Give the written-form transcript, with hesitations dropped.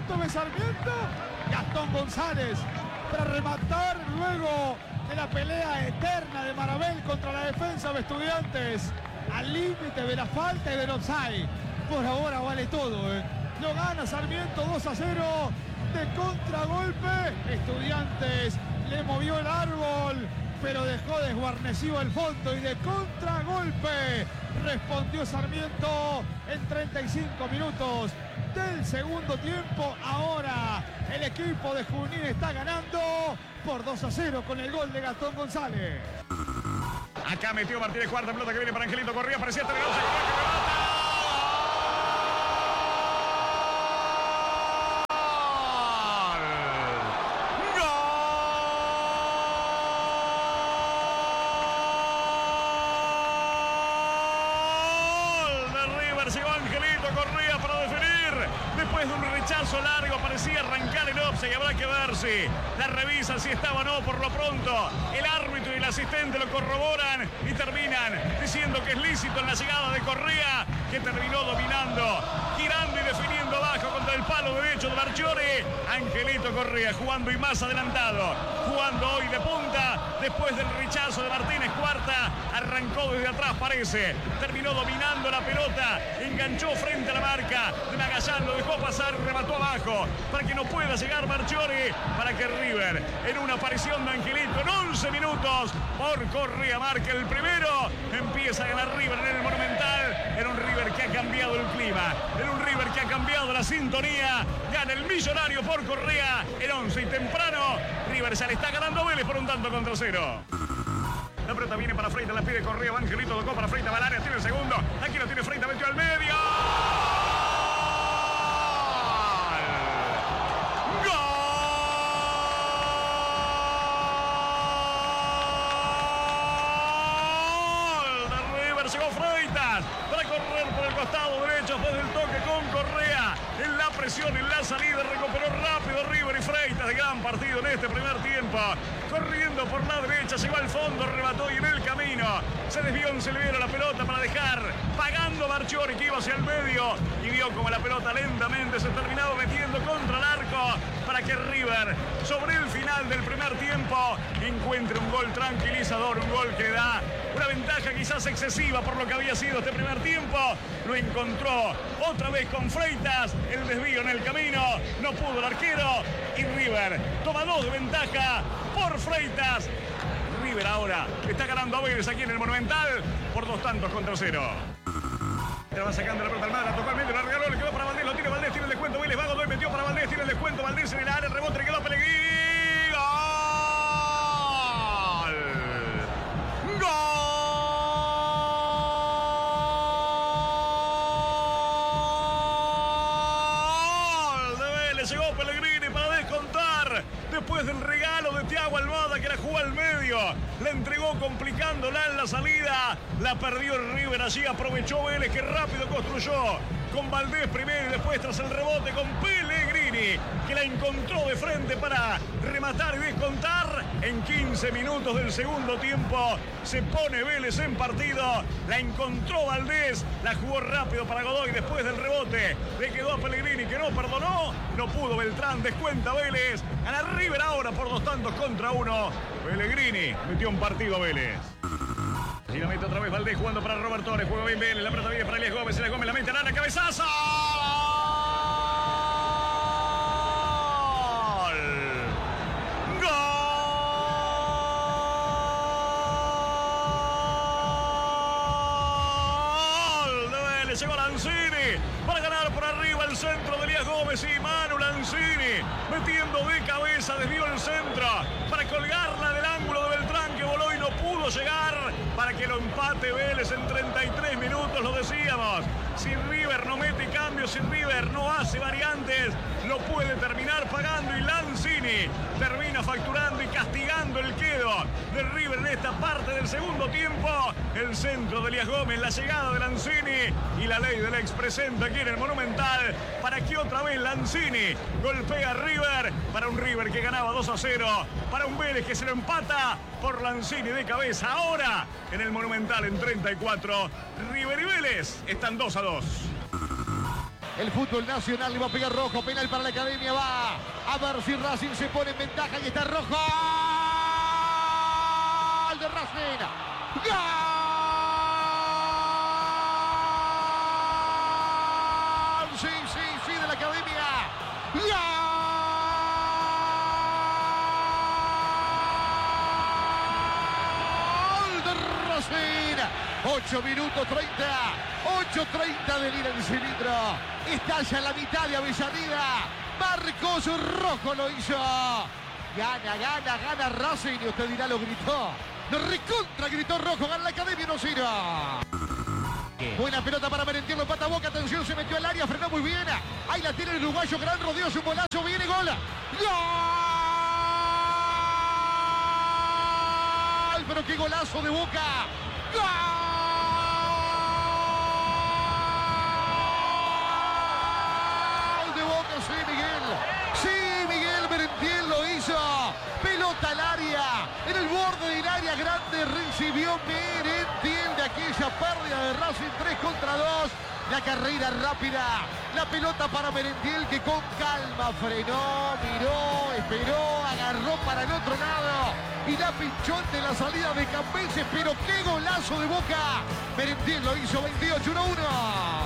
Sarmiento de Sarmiento. Gastón González para rematar luego de la pelea eterna de Marabel contra la defensa de Estudiantes. Al límite de la falta y del offside. Por ahora vale todo, Lo gana Sarmiento 2-0 de contragolpe. Estudiantes le movió el árbol, pero dejó desguarnecido el fondo y de contragolpe respondió Sarmiento en 35 minutos del segundo tiempo. Ahora el equipo de Junín está ganando por 2-0 con el gol de Gastón González. Acá metió Martínez, cuarta pelota que viene para Angelito Correa, parecía terminado, que remata. Después de un rechazo largo, parecía arrancar el offside y habrá que ver si la revisa si estaba o no. Por lo pronto, el árbitro y el asistente lo corroboran y terminan diciendo que es lícito en la llegada de Correa, que terminó dominando, girando y definiendo abajo contra el palo derecho de Marchiori. Angelito Correa jugando y más adelantado, jugando hoy de punta, después del rechazo de Martínez, cuarta, arrancó desde atrás, parece, terminó dominando la pelota, enganchó frente a la marca de Magallán, lo dejó pasar, remató abajo para que no pueda llegar Marchiori, para que River, en una aparición de Angelito en 11 minutos por Correa, marca el primero. Empieza a ganar River en el Monumental, en un River que ha cambiado el clima, en un River que ha cambiado la sintonía. Gana el Millonario por Correa en 11 y temprano River ya le está ganando a Vélez por 1-0. La pelota viene para Freitas, la pide Correa, Angelito tocó para Freitas, Valaria tiene el segundo, aquí lo tiene Freitas, metió al medio. Para correr por el costado derecho después del toque con Correa en la presión, en la salida, recuperó rápido River y Freitas de gran partido en este primer tiempo, corriendo por la derecha, llegó al fondo, remató y en el camino se desvió en Silviero la pelota para dejar pagando a Marchiori, que iba hacia el medio y vio como la pelota lentamente se terminaba metiendo contra el arco para que River sobre el final del primer tiempo encuentre un gol tranquilizador, un gol que da una ventaja quizás excesiva por lo que había sido este primer tiempo. Lo encontró otra vez con Freitas, el desvío en el camino, no pudo el arquero y River toma 2 de ventaja por Freitas. River ahora está ganando a Vélez aquí en el Monumental por 2-0. Va sacando la pelota al mar, la tocó al medio, la regaló, le quedó para Valdés, lo tiene Valdés, tiene el descuento, Vélez va Godoy, metió para Valdés, tiene el descuento, Valdés en el área, rebote, le quedó Pellegrini. Llegó Pellegrini para descontar después del regalo de Thiago Almada, que la jugó al medio, la entregó complicándola en la salida, la perdió el River, allí aprovechó Vélez, que rápido construyó con Valdés primero y después tras el rebote con Pellegrini, que la encontró de frente para rematar y descontar. En 15 minutos del segundo tiempo se pone Vélez en partido, la encontró Valdés, la jugó rápido para Godoy después del rebote, le quedó a Pellegrini que no perdonó, no pudo Beltrán, descuenta Vélez, gana River ahora por 2-1. Pellegrini metió un partido a Vélez. Y la mete otra vez Valdés jugando para Robert Torres, juega bien Vélez, la pelota viene para Elías Gómez, Elías Gómez la mete al área, cabezazo. Llegó Lanzini para ganar por arriba el centro de Elías Gómez y Manu Lanzini metiendo de cabeza, desvió el centro para colgarla del ángulo de Beltrán, que voló y no pudo llegar para que lo empate Vélez en 33 minutos, lo decíamos. Si River no mete cambios, si River no hace variantes, lo puede terminar pagando y Lanzini termina facturando y castigando el quedo de River en esta parte del segundo tiempo. El centro de Elías Gómez, la llegada de Lanzini y la ley del ex presente aquí en el Monumental para que otra vez Lanzini golpea a River, para un River que ganaba 2-0, para un Vélez que se lo empata por Lanzini de cabeza. Ahora en el Monumental en 34, River y Vélez están 2-2. el fútbol nacional. Le va a pegar Rojo, penal para la Academia. Va a ver si Racing se pone en ventaja y está Rojo. ¡Gol de Racing! ¡Gol! Sí, de la Academia. ¡Gol! De Racing. 8 minutos 30. 8:30 del ir en cilindro. Estalla en la mitad de Avellaneda. Marcos Rojo lo hizo. Gana Racing. Y usted dirá, lo gritó. Lo recontra gritó Rojo. Gana la Academia 1-0. Buena pelota para Merentiel, lo pata Boca, atención, se metió al área, frenó muy bien. Ahí la tiene el uruguayo, gran rodeo, su golazo, viene gol. ¡Gol! Pero qué golazo de Boca. ¡Gol! De Boca, sí, Miguel. Sí, Miguel Merentiel lo hizo. Pelota al área, en el borde del área grande recibió Merentiel de aquella pérdida de Racing 3 contra 2. La carrera rápida, la pelota para Merentiel que con calma frenó, miró, esperó, agarró para el otro lado y la pinchó ante la salida de Campeses, pero qué golazo de Boca. Merentiel lo hizo 28-1-1.